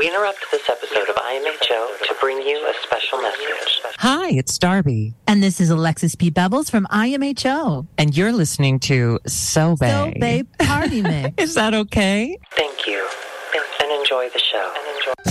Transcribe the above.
We interrupt this episode of IMHO to bring you a special message. Hi, it's Darby. And this is Alexis P. Bevels from IMHO. And you're listening to So Bae. So Bae Party Mix. Is that okay? Thank you. And enjoy the show.